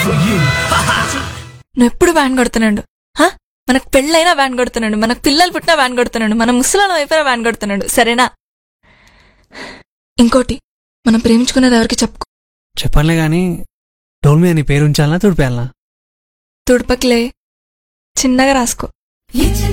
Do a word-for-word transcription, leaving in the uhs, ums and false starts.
నువ్వు ఎప్పుడు వ్యాన్ కొడుతున్నాడు. మనకు పెళ్ళైనా వ్యాన్ కొడుతున్నాడు, మనకు పిల్లలు పుట్టినా వ్యాన్ కొడుతున్నాడు, మన ముసలాం అయిపోయినా వ్యాన్ కొడుతున్నాడు. సరేనా? ఇంకోటి, మనం ప్రేమించుకునేది ఎవరికి చెప్పుకో. చెప్పనులే గాని డోల్ మీద నీ పేరు ఉంచాలనా తుడిపేయాలనా? తుడపకిలే, చిన్నగా రాసుకో.